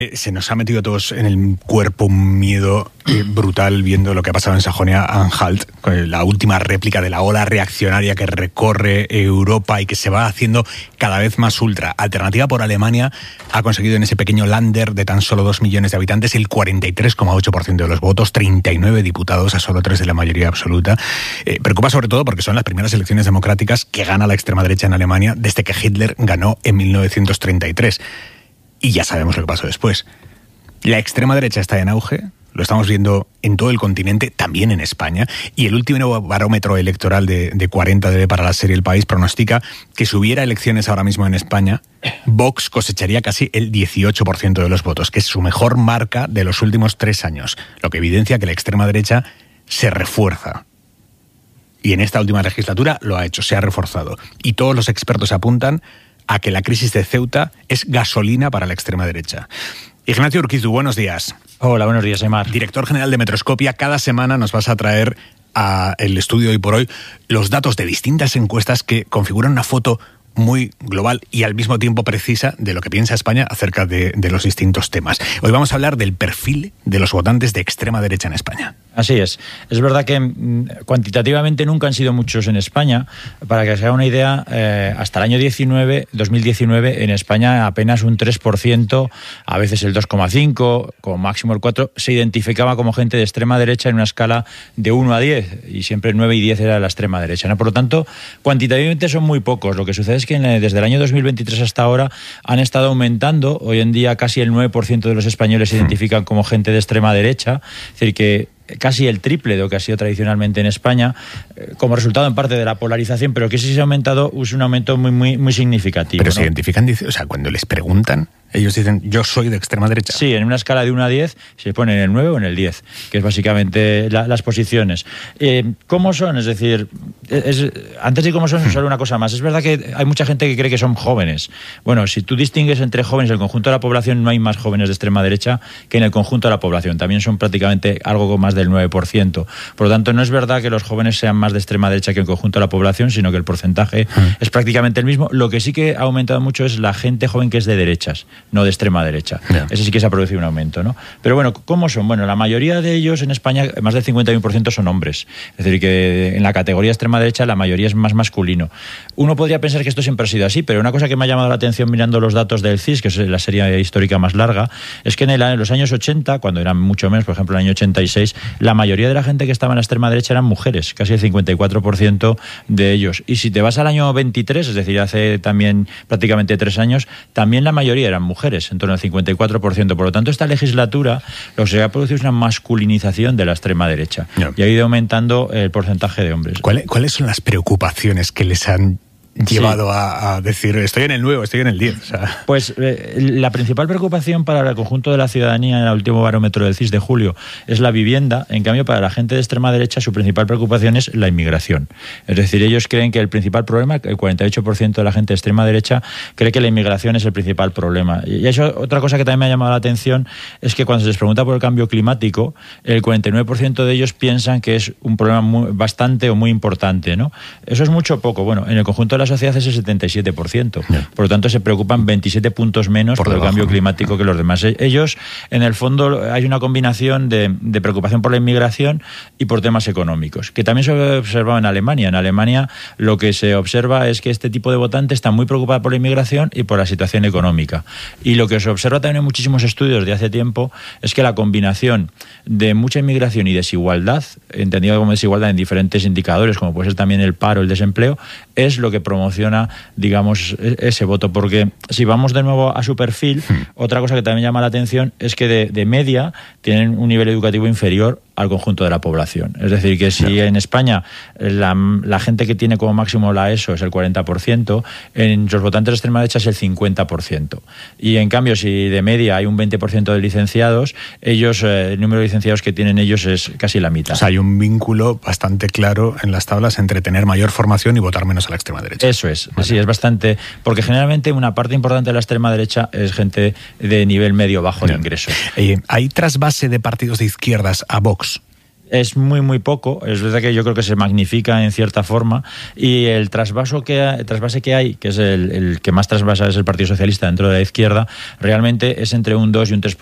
Se nos ha metido a todos en el cuerpo un miedo brutal viendo lo que ha pasado en Sajonia-Anhalt, la última réplica de la ola reaccionaria que recorre Europa y que se va haciendo cada vez más ultra. Alternativa por Alemania ha conseguido en ese pequeño Länder de tan solo 2 millones de habitantes el 43,8% de los votos, 39 diputados a solo 3 de la mayoría absoluta. Preocupa sobre todo porque son las primeras elecciones democráticas que gana la extrema derecha en Alemania desde que Hitler ganó en 1933. Y ya sabemos lo que pasó después. La extrema derecha está en auge, lo estamos viendo en todo el continente, también en España, y el último barómetro electoral de 40DB para la serie El País pronostica que si hubiera elecciones ahora mismo en España, Vox cosecharía casi el 18% de los votos, que es su mejor marca de los últimos 3 años, lo que evidencia que la extrema derecha se refuerza. Y en esta última legislatura lo ha hecho, se ha reforzado. Y todos los expertos apuntan a que la crisis de Ceuta es gasolina para la extrema derecha. Ignacio Urquizu, buenos días. Hola, buenos días, Aymar. Director general de Metroscopia, cada semana nos vas a traer a el estudio Hoy por Hoy los datos de distintas encuestas que configuran una foto muy global y al mismo tiempo precisa de lo que piensa España acerca de los distintos temas. Hoy vamos a hablar del perfil de los votantes de extrema derecha en España. Así es. Es verdad que cuantitativamente nunca han sido muchos en España. Para que se haga una idea, hasta el año 2019, en España apenas un 3%, a veces el 2,5%, como máximo el 4%, se identificaba como gente de extrema derecha en una escala de 1 a 10, y siempre 9 y 10 era la extrema derecha, ¿no? Por lo tanto, cuantitativamente son muy pocos. Lo que sucede es que desde el año 2023 hasta ahora han estado aumentando. Hoy en día casi el 9% de los españoles se identifican como gente de extrema derecha, es decir, que casi el triple de lo que ha sido tradicionalmente en España, como resultado en parte de la polarización, pero que sí se ha aumentado, es un aumento muy significativo. Pero ¿no? se identifican, o sea, cuando les preguntan, ellos dicen, yo soy de extrema derecha. Sí, en una escala de 1 a 10 se ponen en el 9 o en el 10, que es básicamente las posiciones. ¿Cómo son? Es decir, antes de cómo son, solo una cosa más. Es verdad que hay mucha gente que cree que son jóvenes. Bueno, si tú distingues entre jóvenes, el conjunto de la población, no hay más jóvenes de extrema derecha que en el conjunto de la población. También son prácticamente algo más del 9%. Por lo tanto, no es verdad que los jóvenes sean más de extrema derecha que el conjunto de la población, sino que el porcentaje es prácticamente el mismo. Lo que sí que ha aumentado mucho es la gente joven que es de derechas, no de extrema derecha. Yeah. Ese sí que se ha producido un aumento, ¿no? Pero bueno, ¿cómo son? Bueno, la mayoría de ellos en España, más del 51% son hombres. Es decir, que en la categoría extrema derecha la mayoría es más masculino. Uno podría pensar que esto siempre ha sido así, pero una cosa que me ha llamado la atención mirando los datos del CIS, que es la serie histórica más larga, es que en los años 80, cuando eran mucho menos, por ejemplo en el año 86, la mayoría de la gente que estaba en la extrema derecha eran mujeres, casi el 54% de ellos. Y si te vas al año 23, es decir, hace también prácticamente 3 años, también la mayoría eran mujeres, en torno al 54%. Por lo tanto, esta legislatura lo que se ha producido es una masculinización de la extrema derecha. No. Y ha ido aumentando el porcentaje de hombres. ¿Cuáles son las preocupaciones que les han llevado a decir, estoy en el 9, estoy en el 10? O sea. Pues la principal preocupación para el conjunto de la ciudadanía en el último barómetro del CIS de julio es la vivienda. En cambio, para la gente de extrema derecha, su principal preocupación es la inmigración. Es decir, ellos creen que el principal problema, el 48% de la gente de extrema derecha cree que la inmigración es el principal problema. Y eso, otra cosa que también me ha llamado la atención es que cuando se les pregunta por el cambio climático, el 49% de ellos piensan que es un problema bastante o muy importante, ¿no? Eso es mucho o poco. Bueno, en el conjunto de la sociedad es el 77%. Yeah. Por lo tanto, se preocupan 27 puntos menos por el cambio climático que los demás. Ellos, en el fondo, hay una combinación de preocupación por la inmigración y por temas económicos, que también se ha observado en Alemania. En Alemania lo que se observa es que este tipo de votante está muy preocupado por la inmigración y por la situación económica. Y lo que se observa también en muchísimos estudios de hace tiempo es que la combinación de mucha inmigración y desigualdad, entendido como desigualdad en diferentes indicadores, como puede ser también el paro, el desempleo, es lo que promociona, digamos, ese voto. Porque si vamos de nuevo a su perfil, otra cosa que también llama la atención es que de media tienen un nivel educativo inferior al conjunto de la población. Es decir, que si en España la gente que tiene como máximo la ESO es el 40%, en los votantes de extrema derecha es el 50%. Y en cambio, si de media hay un 20% de licenciados, ellos, el número de licenciados que tienen ellos es casi la mitad. O sea, hay un vínculo bastante claro en las tablas entre tener mayor formación y votar menos a la extrema derecha. Eso es, vale. Sí, es bastante, porque generalmente una parte importante de la extrema derecha es gente de nivel medio-bajo de ingresos. ¿Hay trasvase de partidos de izquierdas a Vox? es muy poco. Es verdad que yo creo que se magnifica en cierta forma, y el trasvase que hay, que es el que más trasvasa, es el Partido Socialista dentro de la izquierda, realmente es entre un 2 y un 3%.